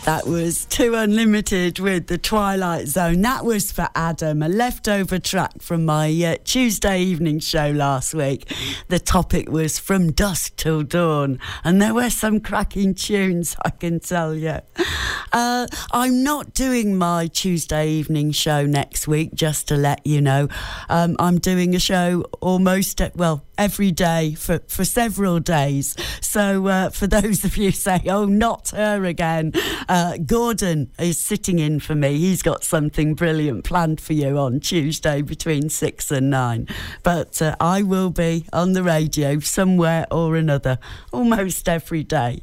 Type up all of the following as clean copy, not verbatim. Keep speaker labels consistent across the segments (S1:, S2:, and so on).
S1: That was Too Unlimited with The Twilight Zone. That was for Adam, a leftover track from my Tuesday evening show last week. The topic was From Dusk Till Dawn, and there were some cracking tunes, I can tell you. I'm not doing my Tuesday evening show next week, just to let you know. I'm doing a show almost, every day for several days. So for those of you who say, oh, not her again, Gordon is sitting in for me. He's got something brilliant planned for you on Tuesday between 6 and 9. But I will be on the radio somewhere or another almost every day.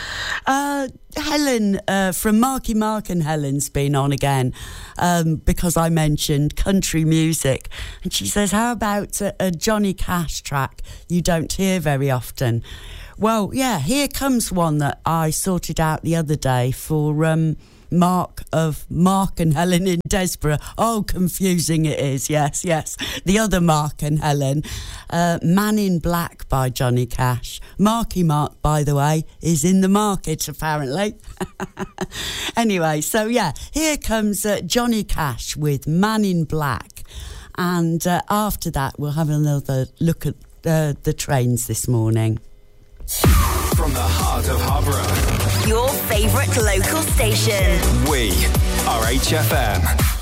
S1: Helen from Marky Mark and Helen's been on again because I mentioned country music, and she says, how about a Johnny Cash track you don't hear very often? Well, yeah, here comes one that I sorted out the other day for Mark of Mark and Helen in Desborough. Oh, confusing it is. Yes. The other Mark and Helen. Man in Black by Johnny Cash. Marky Mark, by the way, is in the market, apparently. Anyway, so yeah, here comes Johnny Cash with Man in Black. And after that, we'll have another look at the trains this morning.
S2: From the heart of Harborough,
S3: your favourite local station.
S2: We are HFM.